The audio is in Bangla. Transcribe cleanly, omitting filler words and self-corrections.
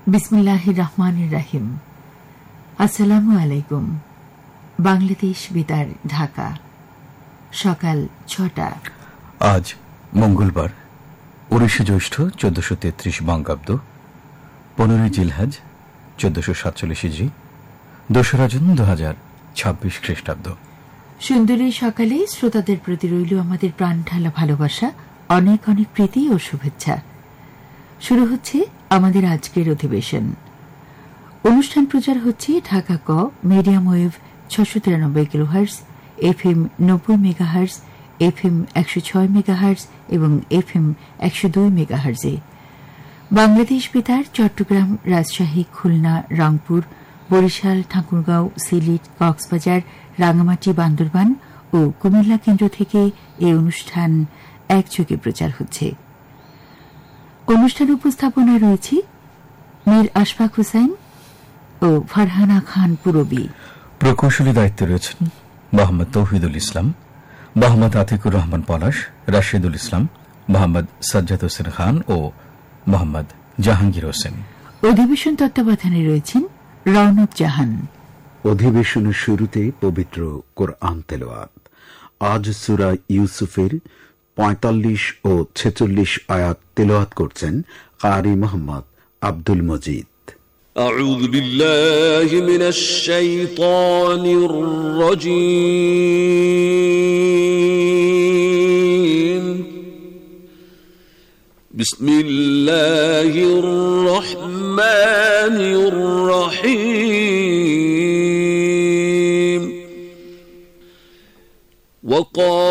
বিসমিল্লাহির রহমানির রহিম। আসসালামু আলাইকুম। বাংলাদেশ বেতার, ঢাকা, সকাল 6টা। আজ মঙ্গলবার, 19 জ্যৈষ্ঠ 1433 বঙ্গাব্দ, 15 জিলহজ 1447 হিজরি, 2 জুন 2026 খ্রিস্টাব্দ। সুন্দরী সকালে শ্রোতাদের প্রতি রইল আমাদের প্রাণ ঢালা ভালোবাসা, অনেক অনেক প্রীতি ও শুভেচ্ছা। শুরু হচ্ছে আমাদের আজকের অধিবেশন। অনুষ্ঠান প্রচার হচ্ছে ঢাকা ক medium wave 693 kilohertz, FM 90 megahertz, FM 106 megahertz এবং FM 102 মেগাহার্জে। বাংলাদেশ বেতার চট্টগ্রাম, রাজশাহী, খুলনা, রংপুর, বরিশাল, ঠাকুরগাঁও, সিলেট, কক্সবাজার, রাঙামাটি, বান্দরবান ও কুমিল্লা কেন্দ্র থেকে এই অনুষ্ঠান একযোগে প্রচার হচ্ছে। অনুষ্ঠান উপস্থাপনায় রয়েছে মীর আশফাক হুসাইন ও ফারহানা খান পুরবী। প্রকৌশলী দায়িত্বে রয়েছেন মোহাম্মদ তৌহিদুল ইসলাম, মোহাম্মদ আতিকুর রহমান পলাশ, রাশেদুল ইসলাম, মোহাম্মদ সাজ্জাদ হোসেন খান ও মোহাম্মদ জাহাঙ্গীর হোসেন। অধিবেশন তত্ত্বাবধানে রয়েছেন রওনক জাহান। অধিবেশনের শুরুতে পবিত্র কোরআন তেলাওয়াত। আজ সূরা ইউসুফের 45 ও 46 আয়াত তেলাওয়াত করছেন কারি মোহাম্মদ আব্দুল মজিদ। أعوذ بالله من الشيطان الرجيم. بسم الله الرحمن الرحيم.